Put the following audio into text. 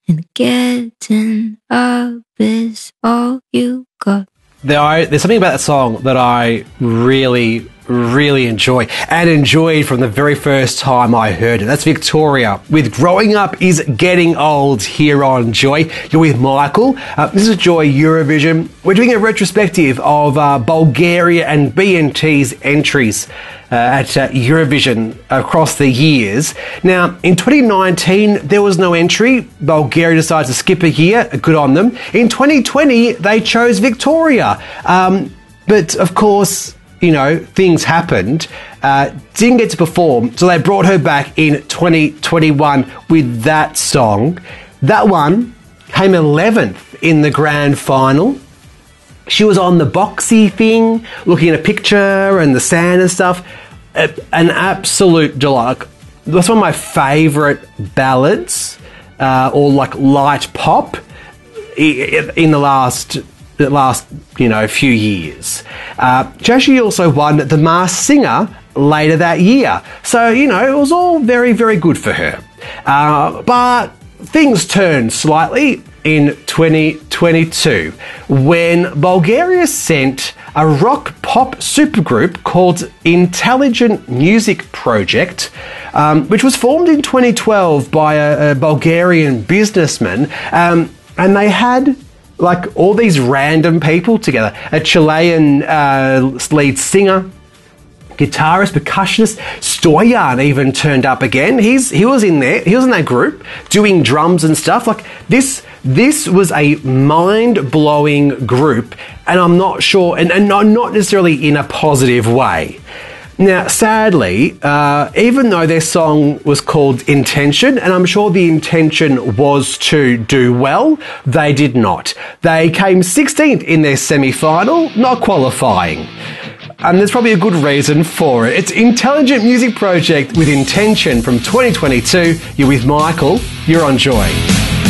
and getting up is all you got. There's something about that song that I really enjoy and enjoyed from the very first time I heard it. That's Victoria with Growing Up is Getting Old here on Joy. You're with Michael. This is Joy Eurovision. We're doing a retrospective of Bulgaria and BNT's entries at Eurovision across the years. Now, in 2019, there was no entry. Bulgaria decided to skip a year. Good on them. In 2020, they chose Victoria. But, of course, you know, things happened, didn't get to perform, so they brought her back in 2021 with that song. That one came 11th in the grand final. She was on the boxy thing, looking at a picture and the sand and stuff. An absolute delight. That's one of my favourite ballads, or like light pop, in the last few years. She actually also won The Masked Singer later that year. So, it was all very, very good for her. But things turned slightly in 2022 when Bulgaria sent a rock pop supergroup called Intelligent Music Project, which was formed in 2012 by a Bulgarian businessman, and they had like all these random people together. A Chilean lead singer, guitarist, percussionist, Stoyan even turned up again. He was in there. He was in that group doing drums and stuff. Like this was a mind-blowing group, and I'm not sure, and not necessarily in a positive way. Now, sadly, even though their song was called Intention, and I'm sure the intention was to do well, they did not. They came 16th in their semi-final, not qualifying. And there's probably a good reason for it. It's Intelligent Music Project with Intention from 2022. You're with Michael. You're on Joy.